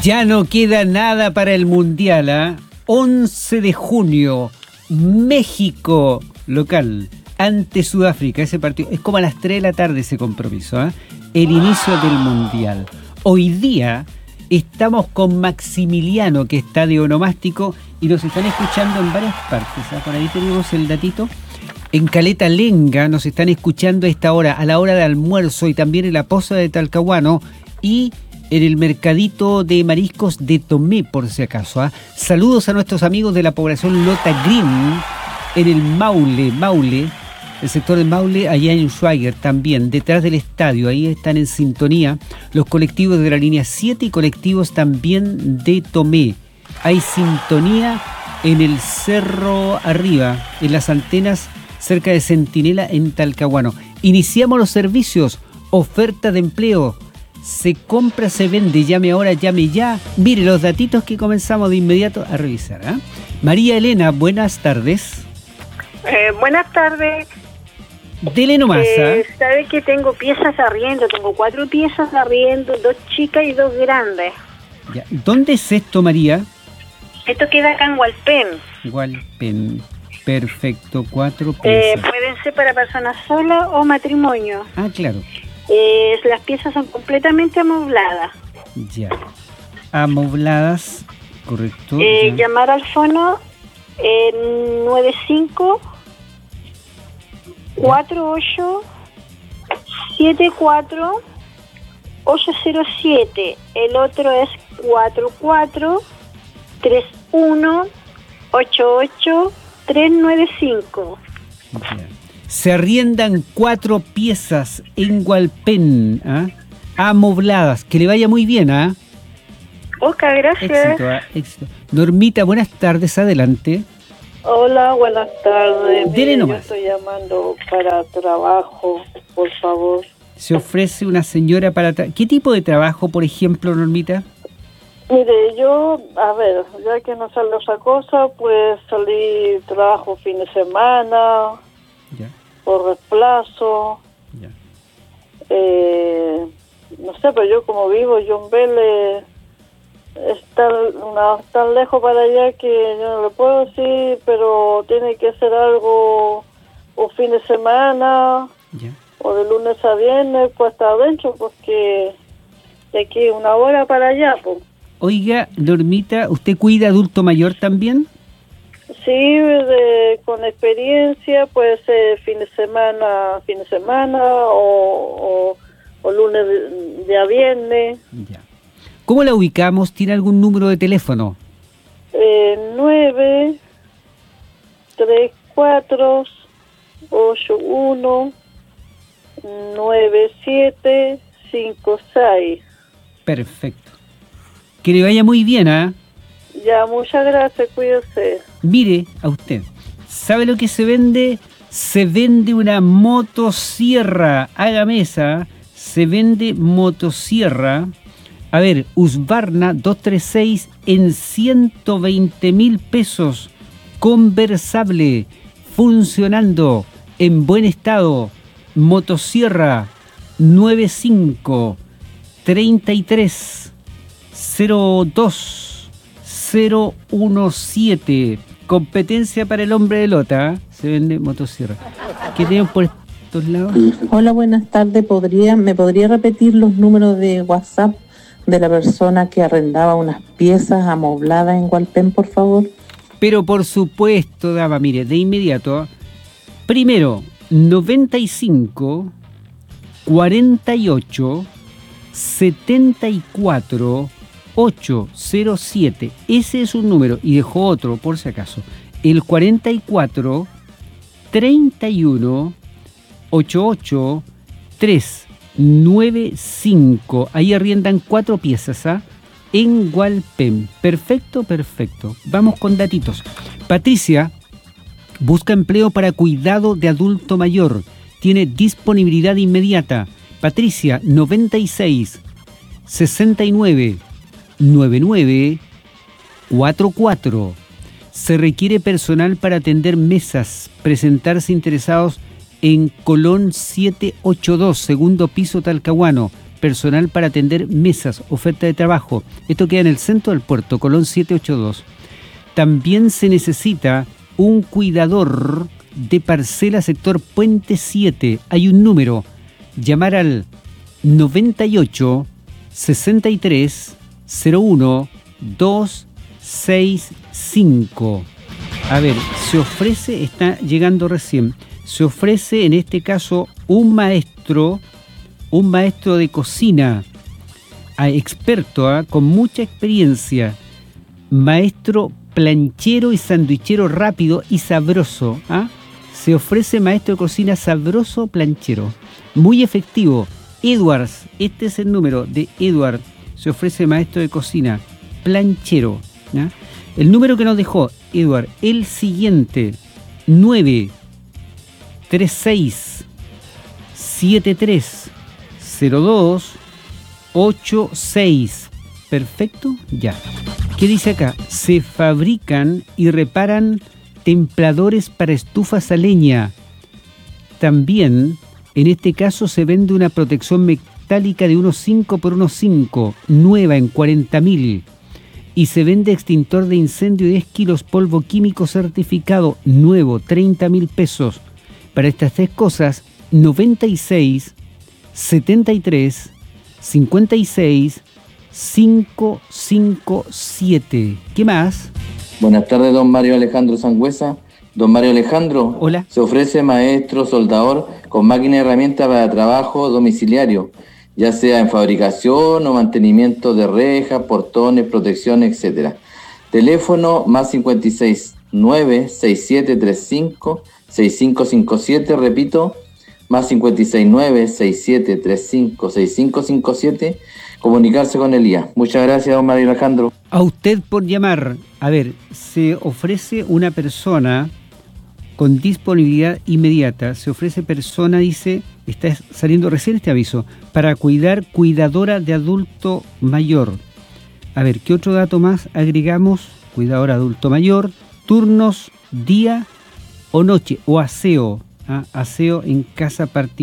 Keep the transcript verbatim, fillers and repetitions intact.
Ya no queda nada para el Mundial, ¿eh? once de junio, México local ante Sudáfrica. Ese partido es como a las tres de la tarde ese compromiso, ¿eh? El inicio del Mundial. Hoy día estamos con Maximiliano, que está de onomástico y nos están escuchando en varias partes, ¿eh? Por ahí tenemos el datito. En Caleta Lenga nos están escuchando a esta hora, a la hora de almuerzo, y también en la Poza de Talcahuano y en el mercadito de mariscos de Tomé, por si acaso. ¿eh? Saludos a nuestros amigos de la población Lota Green, en el Maule, Maule, el sector de Maule, allá en Schweiger también, detrás del estadio. Ahí están en sintonía los colectivos de la línea siete y colectivos también de Tomé. Hay sintonía en el Cerro Arriba, en las antenas cerca de Centinela en Talcahuano. Iniciamos los servicios, oferta de empleo. Se compra, se vende, llame ahora, llame ya. Mire los datitos que comenzamos de inmediato a revisar. ¿eh? María Elena, buenas tardes. Eh, buenas tardes. Dele nomás. Eh, ¿eh? Sabe que tengo piezas arriendo, tengo cuatro piezas arriendo, dos chicas y dos grandes. Ya. ¿Dónde es esto, María? Esto queda acá en Hualpén. Hualpén. Perfecto, cuatro piezas. Eh, pueden ser para personas solas o matrimonio. Ah, claro. Eh, las piezas son completamente amobladas. Ya. Amobladas, correcto. Eh, ya. Llamar al fono eh, nueve cinco cuatro ocho siete cuatro ocho cero siete. El otro es cuatro cuatro tres uno ocho ocho tres nueve cinco. Ya. Se arriendan cuatro piezas en Hualpén, ¿eh? amobladas. Que le vaya muy bien, ¿ah? ¿eh? Ok, gracias. Éxito, ¿eh? Éxito. Normita, buenas tardes, adelante. Hola, buenas tardes. Dele Mire, nomás. yo estoy llamando para trabajo, por favor. Se ofrece una señora para... Tra- ¿Qué tipo de trabajo, por ejemplo, Normita? Mire, yo, a ver, ya que no sale otra cosa, pues salí, trabajo fin de semana, Ya, por reemplazo, ya. eh, no sé, pero yo como vivo, John Vélez, es tan, una, tan lejos para allá que yo no le puedo decir, pero tiene que ser algo un fin de semana, Ya. o de lunes a viernes, pues hasta adentro, porque de aquí una hora para allá, pues. Oiga, Normita, ¿usted cuida adulto mayor también? Sí, de, con experiencia, puede ser fin de semana, fin de semana o, o, o lunes de, de a viernes. Ya. ¿Cómo la ubicamos? ¿Tiene algún número de teléfono? Eh, nueve, tres, cuatro, ocho, uno, nueve, siete, cinco, seis. Perfecto. Que le vaya muy bien, ¿ah? ¿eh? Ya, muchas gracias, cuídese. Mire a usted, ¿sabe lo que se vende? Se vende una motosierra. Hágame esa. Se vende motosierra. A ver, Husqvarna doscientos treinta y seis en ciento veinte mil pesos. Conversable. Funcionando. En buen estado. Motosierra noventa y cinco treinta y tres cero dos cero uno siete. Competencia para el hombre de Lota. ¿eh? Se vende motosierra. ¿Qué tenemos por estos lados? Hola, buenas tardes. ¿Podría, ¿Me podría repetir los números de WhatsApp de la persona que arrendaba unas piezas amobladas en Hualpén, por favor? Pero por supuesto, dama, mire, de inmediato. Primero, noventa y cinco cuarenta y ocho setenta y cuatro ocho cero siete. Ese es un número y dejó otro por si acaso. El cuarenta y cuatro treinta y uno ochenta y ocho trescientos noventa y cinco. Ahí arriendan cuatro piezas, ¿ah? En Hualpén. Perfecto, perfecto. Vamos con datitos. Patricia busca empleo para cuidado de adulto mayor. Tiene disponibilidad inmediata. Patricia, noventa y seis sesenta y nueve noventa y nueve cuarenta y cuatro. Se requiere personal para atender mesas. Presentarse interesados en Colón setecientos ochenta y dos, segundo piso, Talcahuano. personal para atender mesas, oferta de trabajo. Esto queda en el centro del puerto, Colón setecientos ochenta y dos. También se necesita un cuidador de parcela sector Puente siete. Hay un número, llamar al noventa y ocho, sesenta y tres, cero uno, doscientos sesenta y cinco. A ver, se ofrece, está llegando recién, se ofrece en este caso un maestro, un maestro de cocina, a experto, ¿eh? Con mucha experiencia, maestro planchero y sandwichero rápido y sabroso. ¿eh? Se ofrece maestro de cocina sabroso planchero, muy efectivo. Edwards, este es el número de Edward, se ofrece maestro de cocina planchero. ¿eh? El número que nos dejó Edward, el siguiente, nueve tres seis siete tres cero dos ocho seis. Perfecto, ya. ¿Qué dice acá? Se fabrican y reparan templadores para estufas a leña. También, en este caso, se vende una protección metálica de unos cinco por unos cinco, nueva en cuarenta mil. Y se vende extintor de incendio de diez kilos, polvo químico certificado, nuevo, treinta mil pesos. Para estas tres cosas, noventa y seis, setenta y tres, cincuenta y seis, quinientos cincuenta y siete. ¿Qué más? Buenas tardes, don Mario Alejandro Sangüesa. Don Mario Alejandro. Hola. Se ofrece maestro soldador con máquina y herramientas para trabajo domiciliario, ya sea en fabricación o mantenimiento de rejas, portones, protecciones, etcétera. Teléfono más cincuenta y seis, nueve seis siete tres cinco seis cinco cinco siete, repito, más cincuenta y seis, nueve seis siete tres cinco seis cinco cinco siete, comunicarse con Elías. Muchas gracias, don Mario Alejandro. A usted por llamar. A ver, se ofrece una persona con disponibilidad inmediata, se ofrece persona, dice, está saliendo recién este aviso, para cuidar, cuidadora de adulto mayor. A ver, ¿qué otro dato más agregamos? Cuidadora adulto mayor, turnos, día o noche, o aseo, ¿ah? Aseo en casa particular.